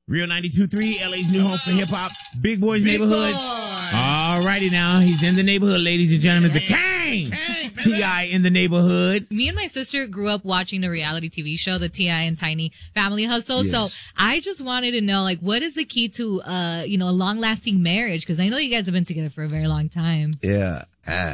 Real 92.3, LA's new home for hip-hop, Big Boy's Neighborhood. All righty now. He's in the neighborhood, ladies and gentlemen. The King! T.I. in the neighborhood. Me and my sister grew up watching the reality TV show, the T.I. and Tiny Family Hustle. Yes. So I just wanted to know, like, what is the key to, a long-lasting marriage? Because I know you guys have been together for a very long time. Yeah.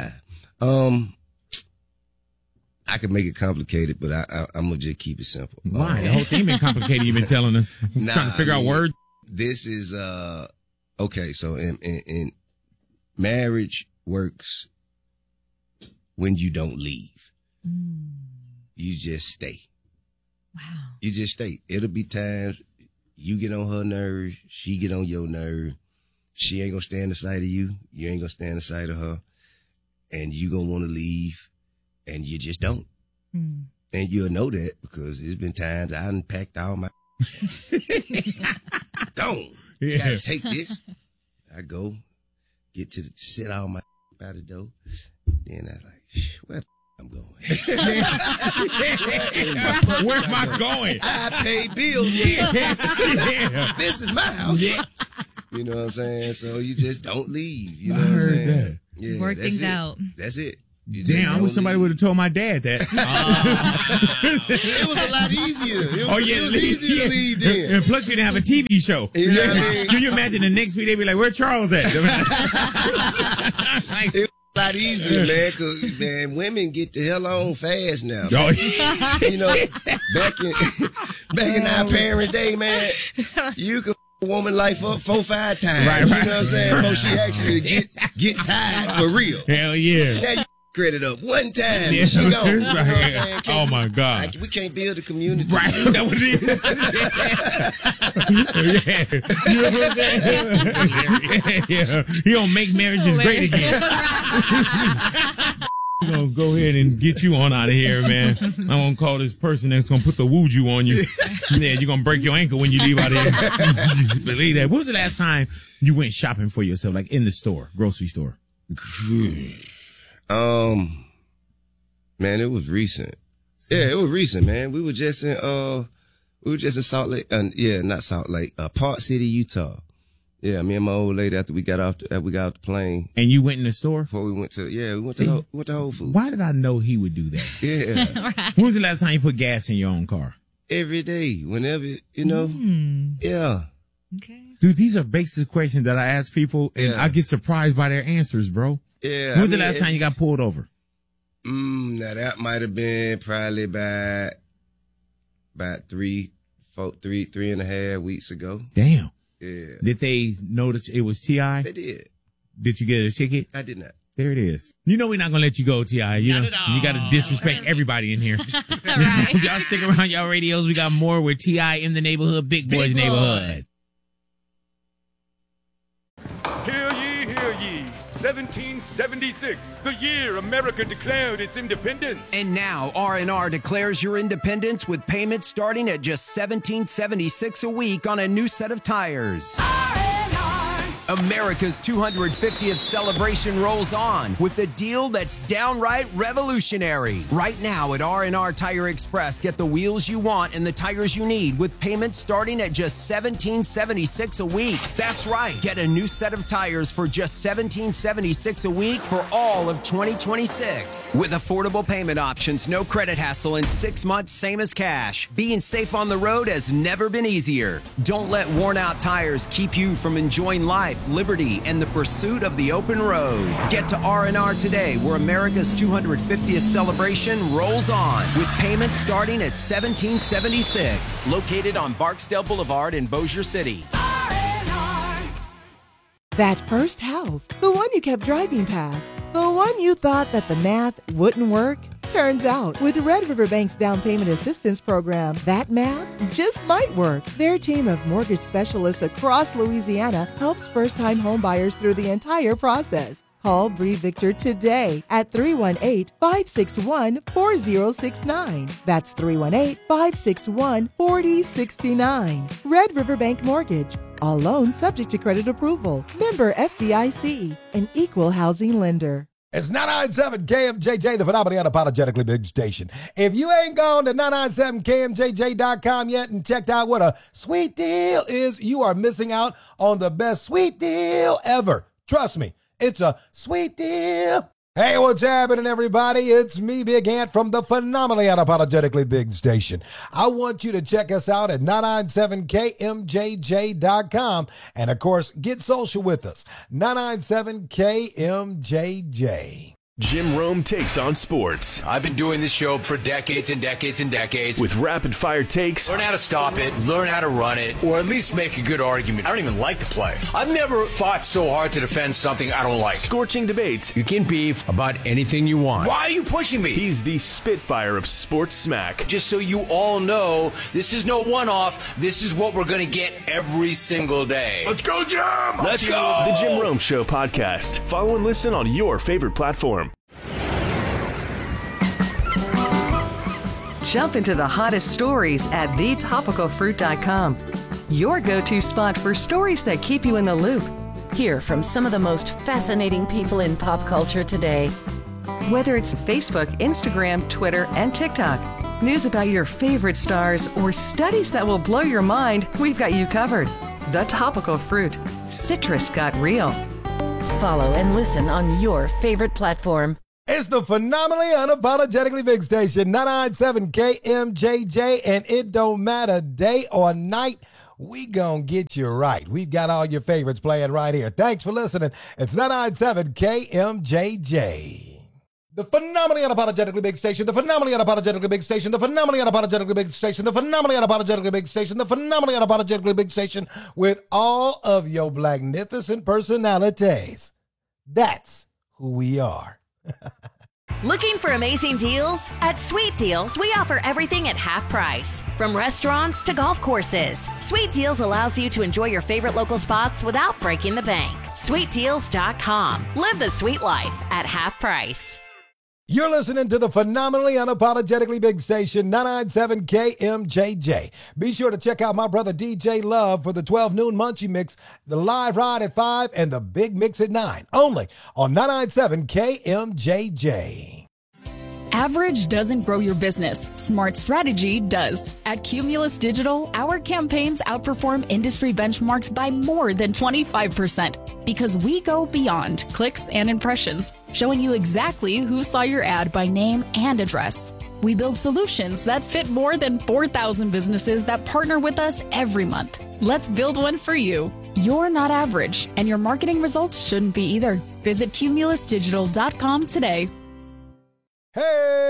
I could make it complicated, but I'm going to just keep it simple. Why? The whole thing been complicated, you've been telling us. Trying to figure out words. This is, okay, so in marriage works when you don't leave. You just stay. Wow. You just stay. It'll be times you get on her nerves, she get on your nerve. She ain't going to stand the sight of you. You ain't going to stand the sight of her. And you going to want to leave. And you just don't. And you'll know that because there's been times I unpacked all my gone. Yeah. Gotta take this. I go, sit all my by the door. Then I like, where I'm going? Where am I going? I pay bills here. Yeah. This is my house. Yeah. You know what I'm saying? So you just don't leave. You know what I'm saying? That. Yeah, work things out. That's it. Damn, I wish somebody would have told my dad that. It was a lot easier. It was easier to leave then. And plus, you didn't have a TV show. You know what I mean? Can you imagine the next week they'd be like, where Charles at? It was a lot easier, man, because, man, women get the hell on fast now. Oh, you know, back in our parent day, man, you could a woman life up 4-5 times. Right. You know what I'm saying? Before she actually get tired for real. Hell yeah. Now you credit up one time. Yeah. She gone. Right. Oh my God. We can't build a community. Right. That what it is. Yeah. You know what I'm saying? Yeah. He don't make marriages great again. We're going to go ahead and get you on out of here, man. I'm going to call this person that's going to put the wooju on you. Yeah, you're going to break your ankle when you leave out of here. Believe that. When was the last time you went shopping for yourself, like in the store, grocery store? Man, it was recent. Yeah, it was recent, man. We were just in Salt Lake, not Salt Lake, Park City, Utah. Yeah, me and my old lady after we got off the plane. And you went in the store? Before we went to Whole Foods. Why did I know he would do that? Yeah. Right. When was the last time you put gas in your own car? Every day, whenever, you know. Yeah. Okay. Dude, these are basic questions that I ask people, and I get surprised by their answers, bro. Yeah. When was the last time you got pulled over? Now that might have been probably about 3.5 weeks ago. Damn. Yeah. Did they notice it was T.I.? They did. Did you get a ticket? I did not. There it is. You know we're not going to let you go, T.I. You know, you got to disrespect everybody in here. Right. Y'all stick around y'all radios. We got more with T.I. in the neighborhood, Big Boy's neighborhood. Hear ye, 1776, the year America declared its independence. And now R&R declares your independence with payments starting at just $17.76 a week on a new set of tires. America's 250th celebration rolls on with a deal that's downright revolutionary. Right now at R&R Tire Express, get the wheels you want and the tires you need with payments starting at just $17.76 a week. That's right. Get a new set of tires for just $17.76 a week for all of 2026. With affordable payment options, no credit hassle, and 6 months same as cash. Being safe on the road has never been easier. Don't let worn out tires keep you from enjoying life, liberty, and the pursuit of the open road. Get to R&R today, where America's 250th celebration rolls on, with payments starting at $17.76. Located on Barksdale Boulevard in Bossier City. That first house, the one you kept driving past, the one you thought that the math wouldn't work. Turns out, with Red River Bank's down payment assistance program, that math just might work. Their team of mortgage specialists across Louisiana helps first-time home buyers through the entire process. Call Bree Victor today at 318-561-4069. That's 318-561-4069. Red River Bank Mortgage. All loans subject to credit approval. Member FDIC. An equal housing lender. It's 997 KMJJ, the phenomenally unapologetically big station. If you ain't gone to 997KMJJ.com yet and checked out what a sweet deal is, you are missing out on the best sweet deal ever. Trust me, it's a sweet deal. Hey, what's happening, everybody? It's me, Big Ant, from the phenomenally unapologetically big station. I want you to check us out at 997KMJJ.com. And, of course, get social with us. 997KMJJ. Jim Rome takes on sports. I've been doing this show for decades and decades and decades. With rapid-fire takes. Learn how to stop it, learn how to run it, or at least make a good argument. I don't even like the play. I've never fought so hard to defend something I don't like. Scorching debates. You can beef about anything you want. Why are you pushing me? He's the Spitfire of sports smack. Just so you all know, this is no one-off. This is what we're going to get every single day. Let's go, Jim! Let's go! The Jim Rome Show podcast. Follow and listen on your favorite platform. Jump into the hottest stories at thetopicalfruit.com. Your go-to spot for stories that keep you in the loop. Hear from some of the most fascinating people in pop culture today. Whether it's Facebook, Instagram, Twitter, and TikTok, news about your favorite stars, or studies that will blow your mind, we've got you covered. The Topical Fruit. Citrus got real. Follow and listen on your favorite platform. It's the phenomenally unapologetically big station, 997 KMJJ, and it don't matter day or night, we gonna get you right. We've got all your favorites playing right here. Thanks for listening. It's 997 KMJJ. The phenomenally unapologetically big station, the phenomenally unapologetically big station, the phenomenally unapologetically big station, the phenomenally unapologetically big station, the phenomenally unapologetically big station with all of your magnificent personalities. That's who we are. Looking for amazing deals? At Sweet Deals, we offer everything at half price. From restaurants to golf courses, Sweet Deals allows you to enjoy your favorite local spots without breaking the bank. SweetDeals.com. Live the sweet life at half price. You're listening to the phenomenally unapologetically big station, 997 KMJJ. Be sure to check out my brother DJ Love for the 12 noon Munchie Mix, the live ride at 5, and the big mix at 9. Only on 997 KMJJ. Average doesn't grow your business. Smart strategy does. At Cumulus Digital, our campaigns outperform industry benchmarks by more than 25% because we go beyond clicks and impressions, showing you exactly who saw your ad by name and address. We build solutions that fit more than 4,000 businesses that partner with us every month. Let's build one for you. You're not average, and your marketing results shouldn't be either. Visit cumulusdigital.com today. Hey!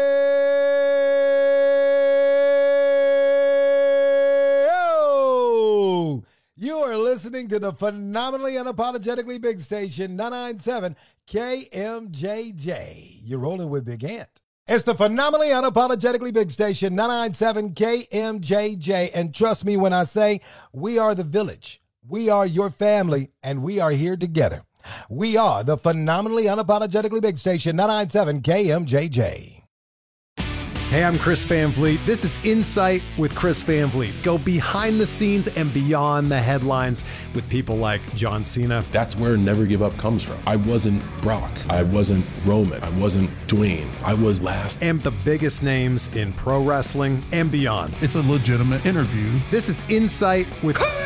Oh! You are listening to the phenomenally unapologetically big station, 997 KMJJ. You're rolling with Big Ant. It's the phenomenally unapologetically big station, 997 KMJJ. And trust me when I say we are the village. We are your family, and we are here together. We are the phenomenally unapologetically big station, 997 KMJJ. Hey, I'm Chris Van Vliet. This is Insight with Chris Van Vliet. Go behind the scenes and beyond the headlines with people like John Cena. That's where Never Give Up comes from. I wasn't Brock. I wasn't Roman. I wasn't Dwayne. I was last. And the biggest names in pro wrestling and beyond. It's a legitimate interview. This is Insight with Chris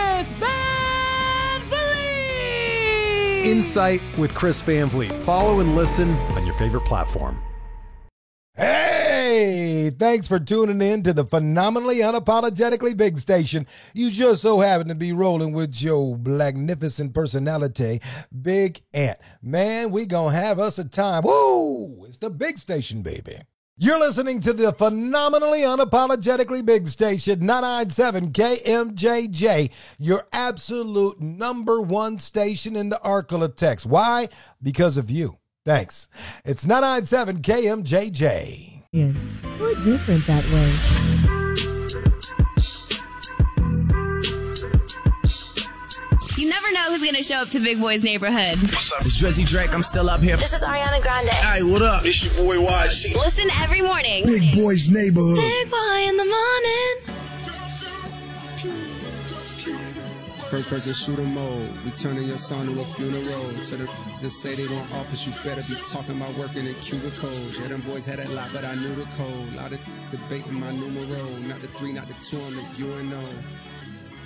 Van Vliet. Insight with Chris Van Vliet. Follow and listen on your favorite platform. Hey, thanks for tuning in to the phenomenally unapologetically big station. You just so happen to be rolling with your magnificent personality, Big Ant. Man, we gonna have us a time. Woo! It's the big station, baby. You're listening to the phenomenally unapologetically big station, 997 KMJJ, your absolute number one station in the Arklatex. Why? Because of you. Thanks. It's 997 KMJJ. Yeah, we're different that way. You never know who's going to show up to Big Boy's neighborhood. What's up? It's Drizzy Drake. I'm still up here. This is Ariana Grande. Hey, what up? It's your boy YG. Listen every morning. Big Boy's neighborhood. Big Boy in the morning. First person shooter mode. We turning your son to a funeral. To the just say they want office, you better be talking about working in cubicles. Yeah, them boys had a lot, but I knew the code. Lot of debating my numero. Not the 3, not the 2, I'm the UNO.